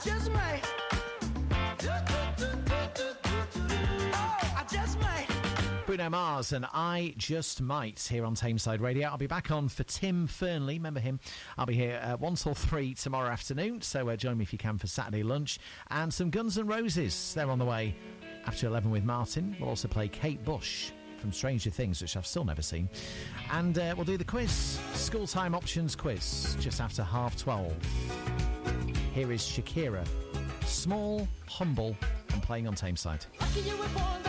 just might. I just might. Bruno Mars and I Just Might here on Tameside Radio. I'll be back on for Tim Fernley. Remember him? I'll be here 1 till 3 tomorrow afternoon, so join me if you can for Saturday lunch. And some Guns N' Roses, they're on the way after 11 with Martin. We'll also play Kate Bush from Stranger Things, which I've still never seen. And we'll do the quiz, school time options quiz, just after 12:30. Here is Shakira, Small, Humble, and playing on Tameside.